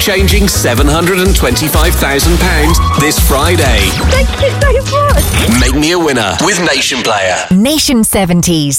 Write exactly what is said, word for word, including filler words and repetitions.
life-changing seven hundred twenty-five thousand pounds this Friday. Thank you so much. Make me a winner with Nation Player. Nation seventies.